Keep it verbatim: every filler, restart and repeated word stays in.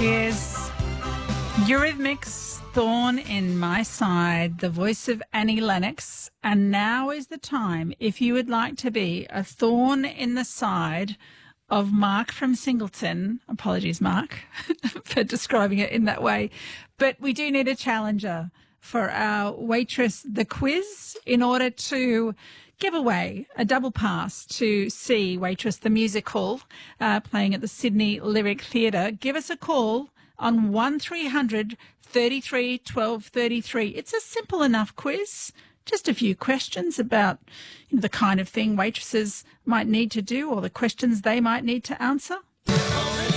Cheers. Eurythmics, Thorn in My Side, the voice of Annie Lennox. And now is the time if you would like to be a thorn in the side of Mark from Singleton. Apologies, Mark, for describing it in that way. But we do need a challenger for our Waitress the Quiz in order to give away a double pass to see Waitress the Musical uh, playing at the Sydney Lyric Theatre. Give us a call on one three hundred thirty-three twelve thirty-three. It's a simple enough quiz. Just a few questions about, you know, the kind of thing waitresses might need to do or the questions they might need to answer.